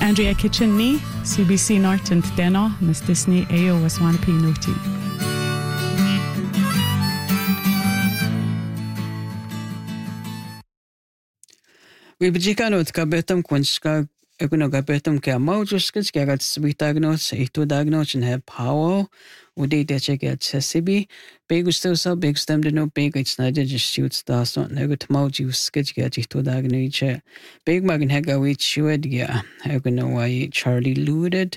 Andrea Kitchen CBC Norton Deno, Miss Disney AO Waswanapi Nuti. Wibijikano tkabetam kunska gabetam kya maujuskis kya gat sbitagnos itu dagnos and have power udi de check at sesibi big still so big stem to no big it's not just shoots das not negut maujuskis kya itu dagniche big mag and hega we chewed yeah why Charlie looted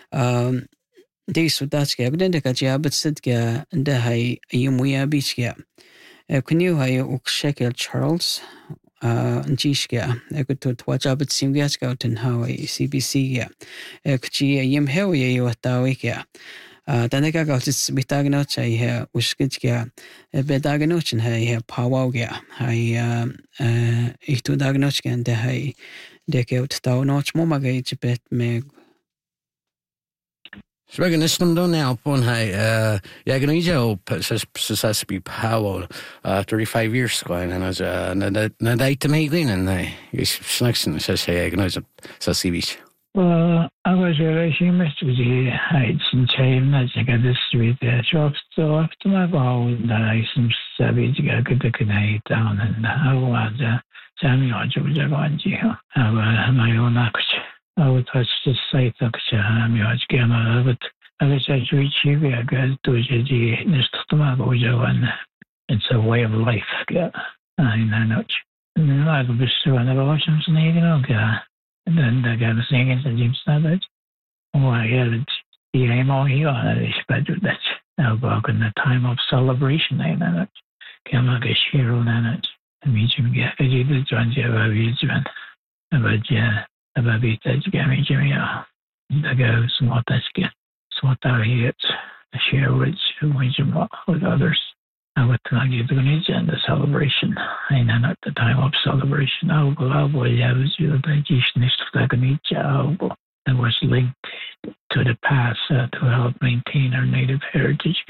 this that's kya but then the kya but sit kya and the high yumuya beach kya can you high ukshekel Charles Njishka, to Twajab Simgas out in Hawaii, CBC, Kchi, Yim Hewi, Watawika. Danaka got its Bitagnoch, I hear Uskitska, Bedagnoch, and I hear Pawaga, I Itu Dagnochka, and the high decade down notch Momagage bet meg. Swagen is them done now upon high Yaganoja says be power 35 years ago and as na day to make in and is snacks and says hey Yaganoja says beach. Well, I was racing Mr. the heights and chain as I got this street there shops so after my ball I some savage got the canay down and I was Sammy or Javanji. I was my own action. I would touch the site of Shamyaj Gamma, but I wish I should achieve a good doji next to my Bojawan. It's a way of life. I know. And then I was one of the oceans and and then the guy was singing and Jim Savage. Oh, I had the aim all here on this bedroom. That's now back in the time of celebration. I know. Gamma Gashiro Nanach. And meet him get a little John Java about Ababita Jimmy the girls what that's get. So what are here share with others. I would tell you the and the celebration. I know at the time of celebration. I was you the digestionist of the that was linked to the past to help maintain our native heritage.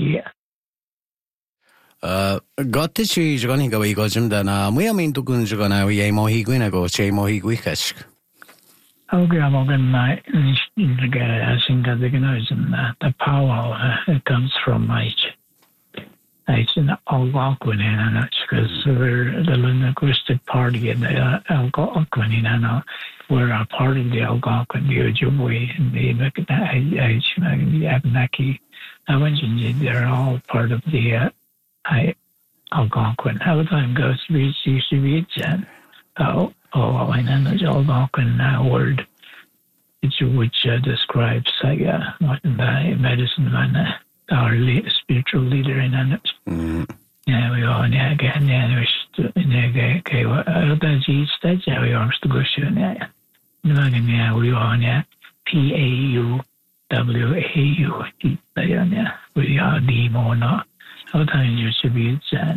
Got the cheese running away goes him then we mean to Gunjagana, we aim or he go, say more he quick. Okay, I'm going to think that the power comes from it's in Algonquin, and it's because we're the linguistic party in the Algonquin, and we're a part of the Algonquin, the Ojibwe, and the Abenaki. I mentioned they're all part of the Algonquin. How the time goes, we see it, I know the Algonquin word, which describes what the medicine man, our spiritual leader in it. Yeah, we are again. Yeah, we are the G stage. We are to go soon. Yeah, we are PAUWAU. Yeah, we are the Mona. How time you should be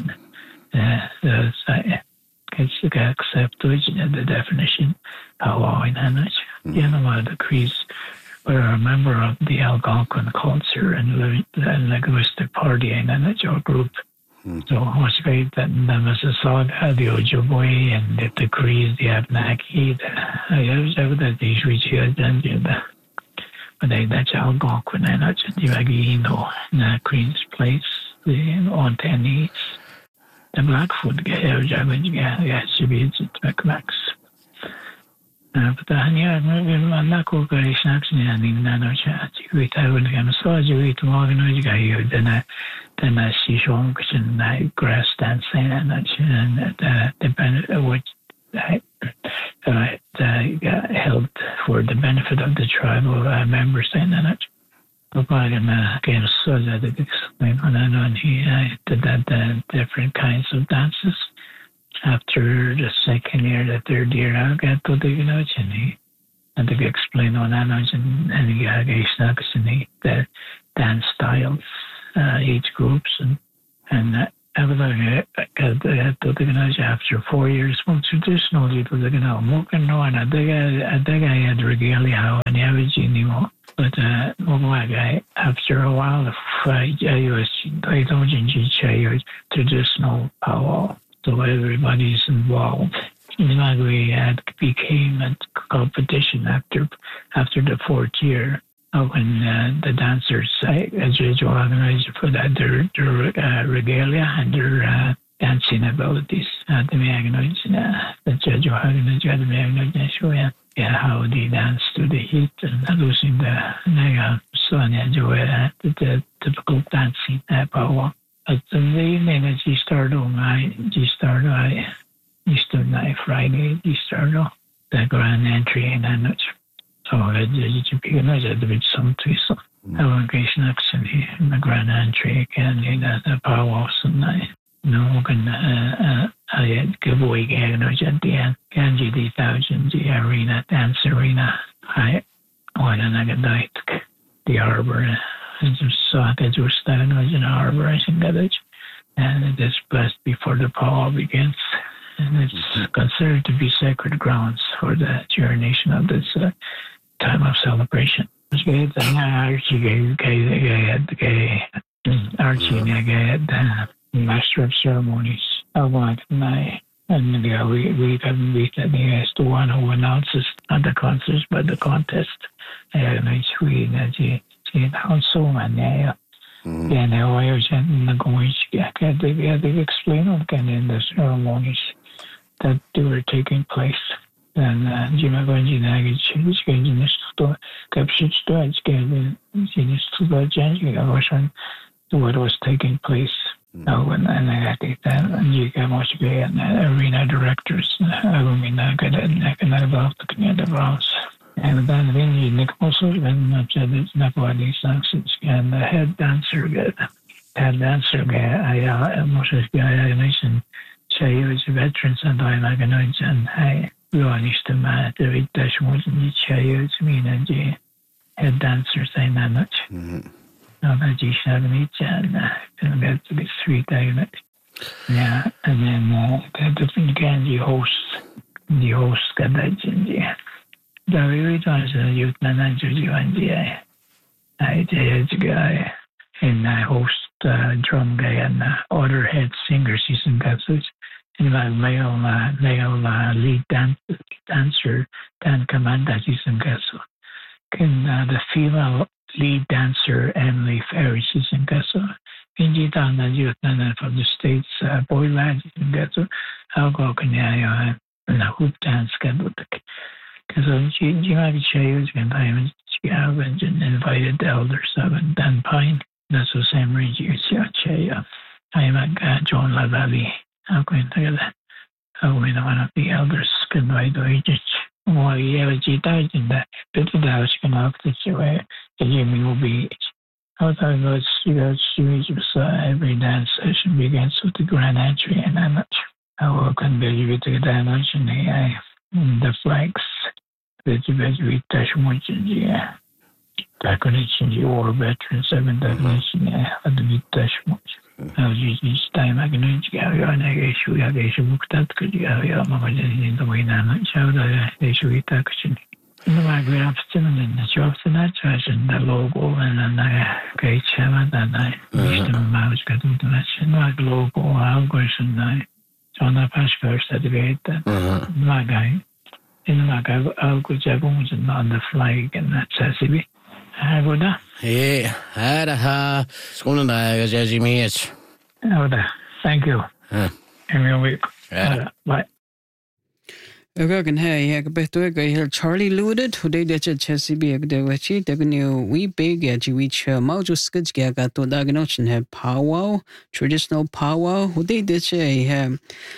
accept the definition power in energy. The Crees were a member of the Algonquin culture and the linguistic party in energy or group. So it was great that the Mississauga, the Ojibwe, and the Crees, the Abenaki, the that's Algonquin energy, the Agino, the Queen's Place, the Ontanis. The Blackfoot should be Max. But I'm not going to snacks in the chat. We tell when I'm so you to organize you, then I see songs and grass dancing and the benefit which helped for the benefit of the tribal members in it. Again, so that it explained and he did that different kinds of dances. After the second year, the third year, I got to the and he had to explain on and he got the dance styles, age groups, and after 4 years, more traditionally, people I think I had regalia and average anymore. But after a while, I don't traditional power, so everybody's involved. we became a competition after the fourth year. When the dancers as you organized for that their regalia and their dancing abilities. The Magnoid, the judge organized the Magnoid show, how they dance to the heat and losing the Sonia Joy the typical dancing power. At the evening as he started Easter night, Friday, Easter, the grand entry and then so it's a bit some twist. Elongation actually in the grand entry again in the power of night. No can I give away at the end. Kanji the thousand the arena dance arena. I want another night the arbor and just saw that you stand was an arbor I think and it is blessed before the power begins. And it's considered to be sacred grounds for the urination of this time of celebration. Archie had the master of ceremonies. And we can beat that he is the one who announces not the concerts but the contest. We so many. And I was in the explain in the ceremonies that they were taking place. And Jimmy Gonjinagi changed to capture storage given what was taking place. And I think that you can watch and arena directors, Arumina, and I love the community rounds. And then when you Nick also when it's not what these songs and the head dancer I most nation say veterans and I like an and I used to man the Vitash wasn't each mean and head dancers say that much. Now that you have an each and get to be sweet unit. Yeah, and then the Ganji host got that ginger. The very times youth manager UNGA. I guy and I host drum guy and other head singer season guests. And my male lead dancer Dan Commander season guest. Can the female lead dancer Emily Ferry season guest. Inji down the youth manager from the States boy lad season guest. I'll go can I hoop dance get with the because she might be changed when I invited the elders of Dan Pine. That's the same range you see a chair. I am at John LaValle. I'm going to that. When one of the elders can invite the agents. Well, you have a G-Dodge in that. But the house can have this way. The Jimmy will be. I thought it was every dance session begins with the grand entry and I'm not sure. I will convey with the dimension the flags. We touch much in the connection or veterans 7 dimension at the touch much. I was using each time I can go on a issue. I guess you looked at could you have in the way now. So they should be touching. In the migrate afternoon in the shop tonight, and the logo and then I gate seven and I used the mouse got to mention my logo, algorithm and John Pascal certificate my guy. In my algo jagons and on the flag and that's SCB. I go down. Yeah, I had school as you mean it. Thank you. And week. Bye. Again, hey, better Charlie Looted, who did that Chesapeake of the Wachi, the new we big at which Mojo Skits got to Dagnochin have powwow, traditional powwow, who did that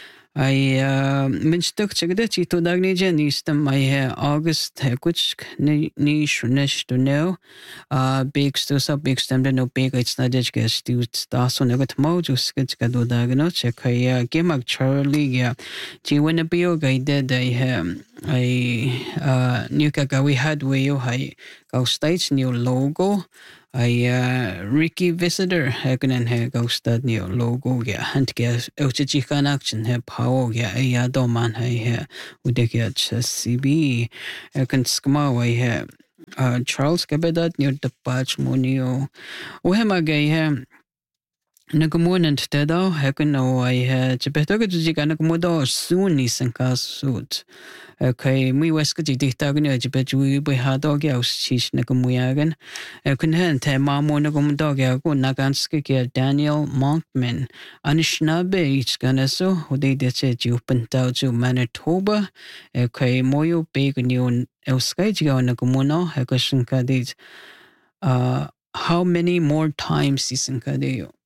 I mentioned that to Dagnijan is the my August which niche to know. Big still up big stem no big it's not just guess to start on the mojo skits got to diagnose check game of Charlie yeah. G when a bio guy did I new kaka we had way you high go states new logo. Ricky Visitor hakunen he ghost new logo ya hunt gas uchichikan action he power ya doman he udekia CB can skma way he Charles Cabedat near the patch monio uhema gay he Nagamunan teda hekano ai jebetoga jiga nagamudo soon isan kasut. Okay, mi weska jiditagan ya jebeju behado ya usish nagamuyagan. Kunhen te mamo nagamudo ya go naganska ya Daniel Monkman. Anishnabe ich ganaso hode deche jupentau ju Manitoba. Okay, moyo beganyo euskay jiga nagamuno hekashin kadij. How many more times isan kadeyo?